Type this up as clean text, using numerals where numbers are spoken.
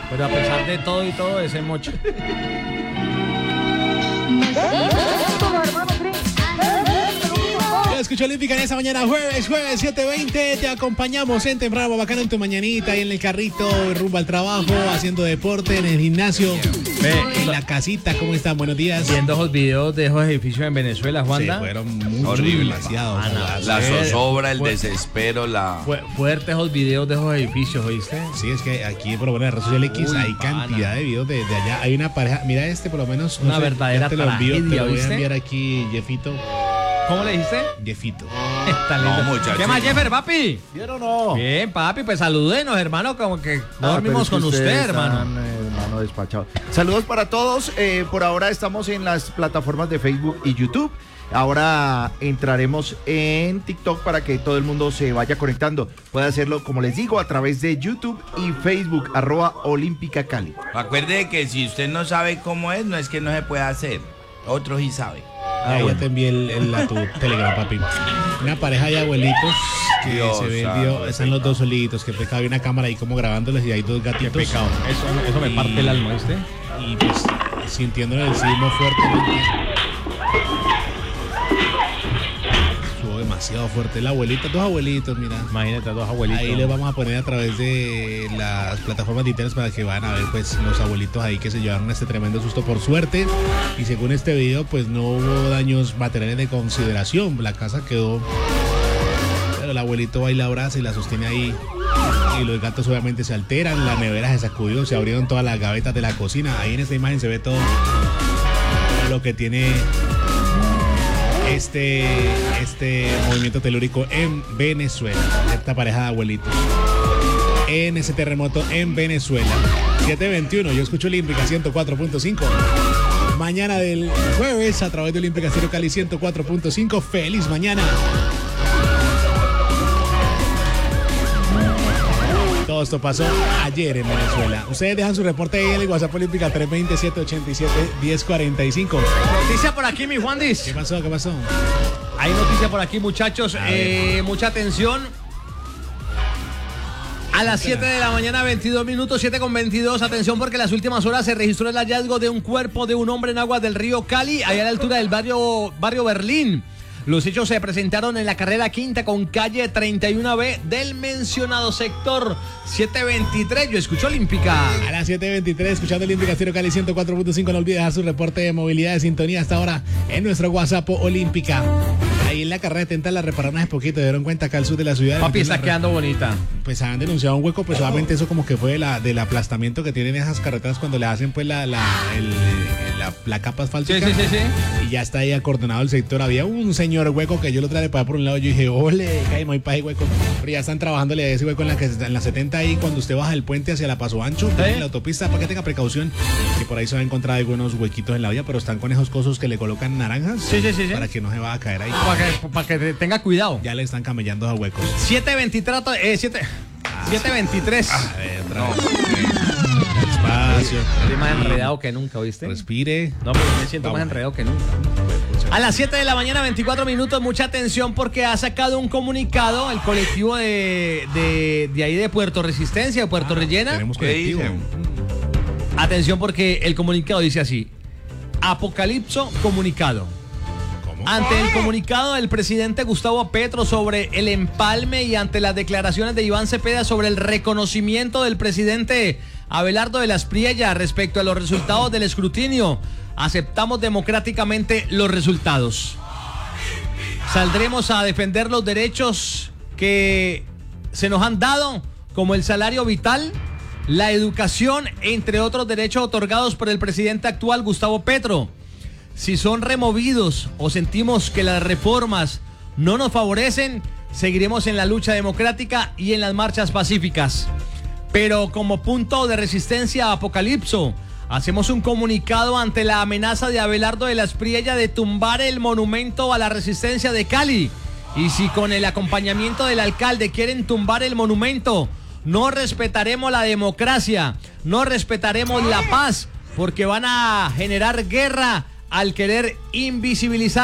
Pero a pesar de todo y todo, ese mocho. Escucha Olímpica en esta mañana, jueves 7:20. Te acompañamos en Temprano Bacano en tu mañanita, ahí en el carrito, rumbo al trabajo, haciendo deporte, en el gimnasio, en la casita. ¿Cómo están? Buenos días. Viendo esos videos de esos edificios en Venezuela, Juanda. Sí, fueron muy horrible, demasiados. La zozobra, el desespero, Fuertes esos videos de esos edificios, ¿oíste? Sí, es que aquí, por lo menos en la red social X, hay cantidad de videos de allá. Hay una pareja, mira por lo menos. Una verdadera te lo envío, tragedia, te lo voy a ¿viste? enviar aquí, Jeffito. ¿Cómo le dijiste? Jeffito. Está lindo. No, muchacho. ¿Qué más, Jeffer, papi? ¿Bien o no? Bien, papi, pues salúdenos, hermano, como que no dormimos con usted, hermano. Hermano despachado. Saludos para todos. Por ahora estamos en las plataformas de Facebook y YouTube. Ahora entraremos en TikTok para que todo el mundo se vaya conectando. Puede hacerlo, como les digo, a través de YouTube y Facebook, @OlímpicaCali. Acuerde que si usted no sabe cómo es, no es que no se pueda hacer. Otros sí saben. Ya te envié a tu Telegram, papi. Una pareja de abuelitos que Dios se ve el santo, video. Están los dos solitos, que pecado. Hay una cámara ahí como grabándoles y hay dos gatitos. Qué pecado. Eso me parte el alma, ¿viste? Y pues sintiéndole el sismo fuertemente. Estuvo demasiado fuerte. La abuelita, dos abuelitos, mira. Imagínate, dos abuelitos. Ahí les vamos a poner a través de las plataformas de internet para que van a ver pues los abuelitos ahí que se llevaron este tremendo susto por suerte. Y según este video pues no hubo daños materiales de consideración. La casa quedó, pero el abuelito va y la abraza y la sostiene ahí. Y los gatos obviamente se alteran, la nevera se sacudió, se abrieron todas las gavetas de la cocina. Ahí en esta imagen se ve todo lo que tiene este movimiento telúrico en Venezuela, esta pareja de abuelitos en ese terremoto en Venezuela. 7:21, yo escucho Olímpica 104.5. Mañana del jueves a través de Olímpica Stereo Cali 104.5. Feliz mañana. Todo esto pasó ayer en Venezuela. Ustedes dejan su reporte ahí en el WhatsApp Olímpica 320-787-1045. Noticia por aquí, mi Juandis. ¿Qué pasó? ¿Qué pasó? Hay noticia por aquí, muchachos. Mucha atención. A las 7 de la mañana, 22 minutos, 7:22. Atención, porque en las últimas horas se registró el hallazgo de un cuerpo de un hombre en aguas del río Cali, allá a la altura del barrio Berlín. Los hechos se presentaron en la carrera quinta con calle 31B del mencionado sector. 7:23, yo escucho Olímpica. A las 7:23, escuchando Olímpica Stereo Cali 104.5. No olvides dejar su reporte de movilidad de sintonía hasta ahora en nuestro WhatsApp Olímpica. Ahí en la carrera de Tenta la repararon hace poquito, dieron cuenta acá al sur de la ciudad. Papi, está quedando bonita. Pues han denunciado un hueco, pues solamente eso como que fue del aplastamiento que tienen esas carreteras cuando le hacen pues la capa asfáltica. Sí. Y ya está ahí acordonado el sector. Había un señor hueco que yo lo traje para por un lado. Yo dije, ole, caímos ahí para ese hueco. Pero ya están trabajándole a ese hueco en la 70 ahí, cuando usted baja el puente hacia la Paso Ancho, en la autopista, para que tenga precaución, que por ahí se va a encontrar algunos huequitos en la vía, pero están con esos cosos que le colocan naranjas. Sí. Para que no se va a caer ahí. Para que tenga cuidado. Ya le están camellando a huecos. 7:23. A ver, despacio. Estoy más enredado que nunca, ¿oíste? Respire. No, pero me siento más enredado que nunca. A las 7 de la mañana, 24 minutos, mucha atención porque ha sacado un comunicado el colectivo de ahí de Puerto Resistencia, de Puerto Rellena. Tenemos colectivo. Atención porque el comunicado dice así: Apocalipso comunicado. ¿Cómo? Ante el comunicado del presidente Gustavo Petro sobre el empalme y ante las declaraciones de Iván Cepeda sobre el reconocimiento del presidente Abelardo de la Espriella respecto a los resultados del escrutinio, aceptamos democráticamente los resultados. Saldremos a defender los derechos que se nos han dado, como el salario vital, la educación, entre otros derechos otorgados por el presidente actual Gustavo Petro. Si son removidos o sentimos que las reformas no nos favorecen, seguiremos en la lucha democrática y en las marchas pacíficas. Pero como punto de resistencia a Apocalipso, hacemos un comunicado ante la amenaza de Abelardo de la Espriella de tumbar el monumento a la resistencia de Cali. Y si con el acompañamiento del alcalde quieren tumbar el monumento, no respetaremos la democracia, no respetaremos la paz, porque van a generar guerra al querer invisibilizar